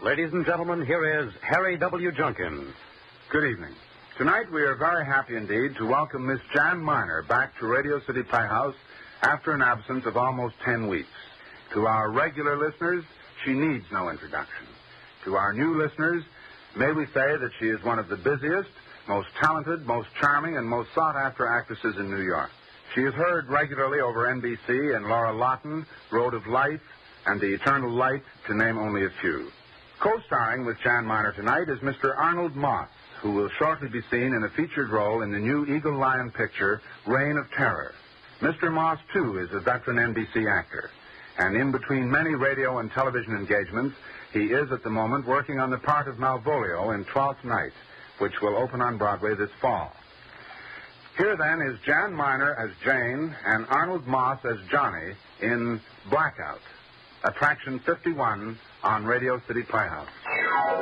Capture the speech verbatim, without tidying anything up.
Ladies and gentlemen, here is Harry W. Junkins. Good evening. Tonight we are very happy indeed to welcome Miss Jan Miner back to Radio City Playhouse after an absence of almost ten weeks. To our regular listeners, she needs no introduction. To our new listeners, may we say that she is one of the busiest, most talented, most charming, and most sought-after actresses in New York. She is heard regularly over N B C in Laura Lawton, Road of Life, and The Eternal Light, to name only a few. Co-starring with Jan Miner tonight is Mister Arnold Moss, who will shortly be seen in a featured role in the new Eagle Lion picture, Reign of Terror. Mister Moss, too, is a veteran N B C actor, and in between many radio and television engagements, he is at the moment working on the part of Malvolio in Twelfth Night, which will open on Broadway this fall. Here, then, is Jan Miner as Jane and Arnold Moss as Johnny in Blackout, Attraction fifty-one on Radio City Playhouse.